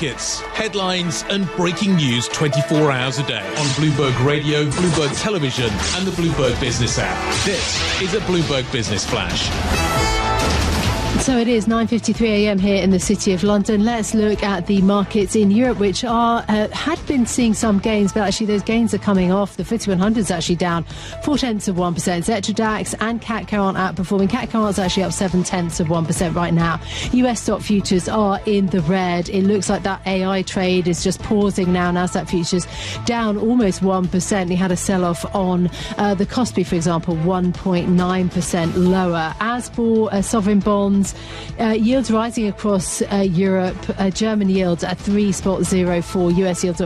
markets, headlines and breaking news 24 hours a day on Bloomberg Radio, Bloomberg Television and the Bloomberg Business app. This is a Bloomberg Business Flash. So it is 9:53 a.m. here in the City of London. Let's look at the markets in Europe, which had been seeing some gains, but actually those gains are coming off. The FTSE 100 is actually down 0.4%. Xetra DAX and CAC aren't outperforming. CAC is actually up 0.7% right now. US stock futures are in the red. It looks like that AI trade is just pausing now. Nasdaq futures down almost 1%. You had a sell-off on the Kospi, for example, 1.9% lower. As for sovereign bonds, yields rising across Europe. German yields at 3.04, US yields at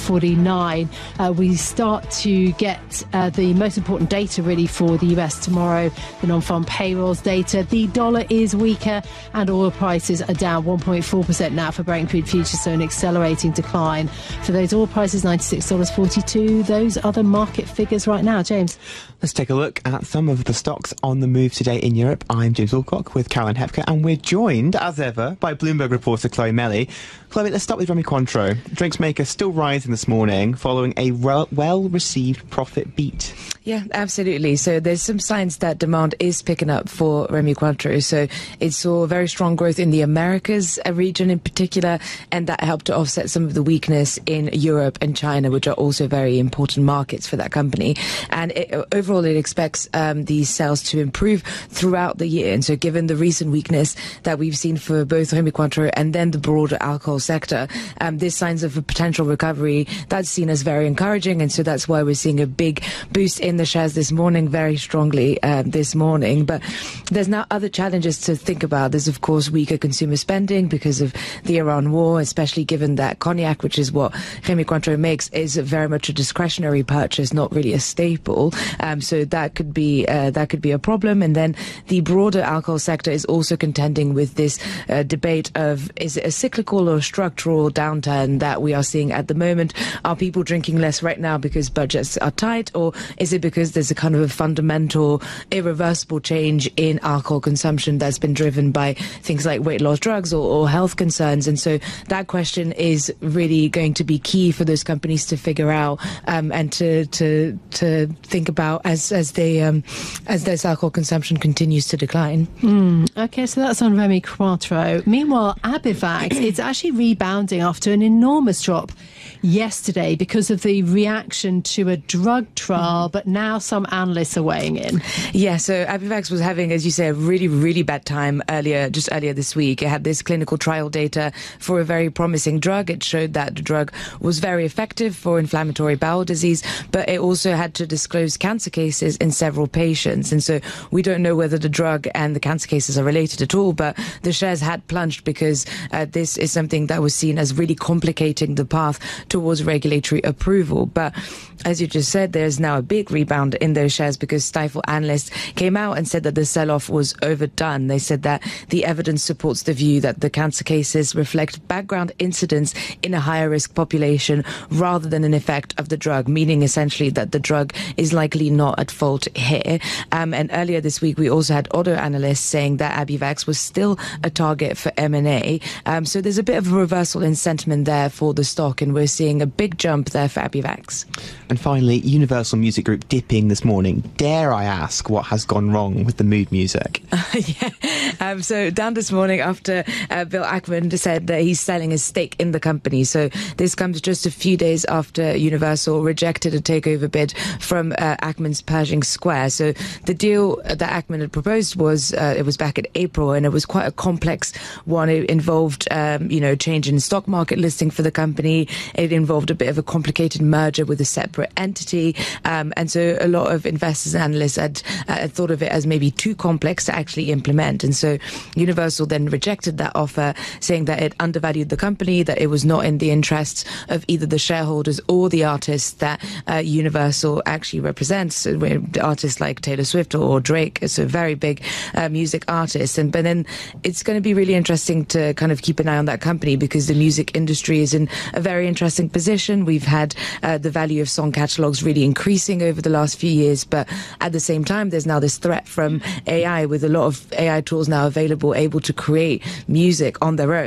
4.49. We start to get the most important data really for the US tomorrow, the non-farm payrolls data. The dollar is weaker and oil prices are down 1.4% now for Brent crude futures, so an accelerating decline for those oil prices, $96.42. Those are the market figures right now. James? Let's take a look at some of the stocks on the move today in Europe. I'm James Alcock with Caroline Hepker, and we're joined, as ever, by Bloomberg reporter Chloe Melly. Chloe, let's start with Rémy Cointreau. Drinks maker still rising this morning following a well-received profit beat. Yeah, absolutely. So there's some signs that demand is picking up for Rémy Cointreau. So it saw very strong growth in the Americas region in particular, and that helped to offset some of the weakness in Europe and China, which are also very important markets for that company. And overall, it expects these sales to improve throughout the year. And so given the recent weakness that we've seen for both Rémy Cointreau and then the broader alcohol sector, there's signs of a potential recovery that's seen as very encouraging. And so that's why we're seeing a big boost in the shares this morning, very strongly this morning. But there's now other challenges to think about. There's, of course, weaker consumer spending because of the Iran war, especially given that cognac, which is what Rémy Cointreau makes, is very much a discretionary purchase, not really a staple. So that could be a problem. And then the broader alcohol sector is also contending with this debate of, is it a cyclical or structural downturn that we are seeing at the moment? Are people drinking less right now because budgets are tight, or is it because there's a kind of a fundamental, irreversible change in alcohol consumption that's been driven by things like weight loss drugs or health concerns? And so that question is really going to be key for those companies to figure out and to think about as this alcohol consumption continues to decline. Okay, so that's on Rémy Cointreau. Meanwhile, Abivax, it's actually rebounding after an enormous drop yesterday because of the reaction to a drug trial, but now some analysts are weighing in. Yeah, so Abivax was having, as you say, a really, really bad time earlier this week. It had this clinical trial data for a very promising drug. It showed that the drug was very effective for inflammatory bowel disease, but it also had to disclose cancer cases in several patients. And so we don't know whether the drug and the cancer cases are related at all, but the shares had plunged because this is something that was seen as really complicating the path towards regulatory approval. But as you just said, there's now a big rebound in those shares because Stifel analysts came out and said that the sell-off was overdone. They said that the evidence supports the view that the cancer cases reflect background incidence in a higher risk population rather than an effect of the drug, meaning essentially that the drug is likely not at fault here. And earlier this week, we also had other analysts saying that Abivax was still a target for M&A. So there's a bit of a reversal in sentiment there for the stock, and we're seeing a big jump there for Abivax. And finally, Universal Music Group dipping this morning. Dare I ask what has gone wrong with the mood music? So down this morning after Bill Ackman said that he's selling his stake in the company. So this comes just a few days after Universal rejected a takeover bid from Ackman's Pershing Square. So the deal that Ackman had proposed was it was back in April, and it was quite a complex one. It involved change in stock market listing for the company. It involved a bit of a complicated merger with a separate entity, and so a lot of investors and analysts had thought of it as maybe too complex to actually implement. And so Universal then rejected that offer, saying that it undervalued the company, that it was not in the interests of either the shareholders or the artists that Universal actually represents. Artists like Taylor Swift or Drake, so very big music artists. But then it's going to be really interesting to kind of keep an eye on that company because the music industry is in a very interesting position. We've had the value of song catalogs really increasing over the last few years, but at the same time, there's now this threat from AI, with a lot of AI tools now available, able to create music on their own.